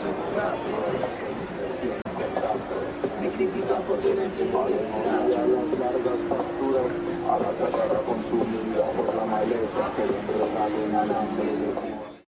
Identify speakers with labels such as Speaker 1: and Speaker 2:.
Speaker 1: Me critican porque no entiendo que es
Speaker 2: A las largas pasturas, a la tierra consumida por la maleza que le entregaron al hambre de